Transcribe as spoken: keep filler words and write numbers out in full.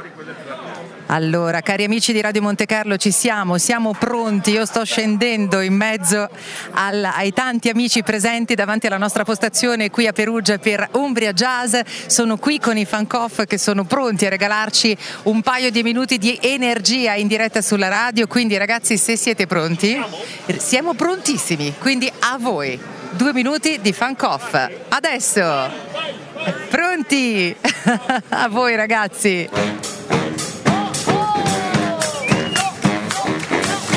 Allora, cari amici di Radio Monte Carlo, ci siamo, siamo pronti. Io sto scendendo in mezzo al, ai tanti amici presenti davanti alla nostra postazione qui a Perugia per Umbria Jazz. Sono qui con i Funkoff che sono pronti a regalarci un paio di minuti di energia in diretta sulla radio. Quindi ragazzi, se siete pronti, siamo prontissimi, quindi a voi. Due minuti di Funkoff. Adesso! Pronti? A voi ragazzi!